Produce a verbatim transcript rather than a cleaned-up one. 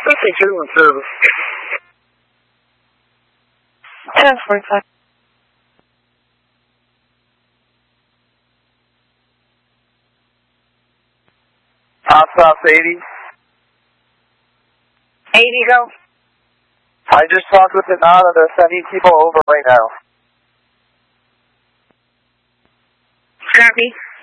fifty-two in service. ten forty-five. Hot sauce eighty. eighty go. I just talked with the Nada. They're sending people over right now. Copy.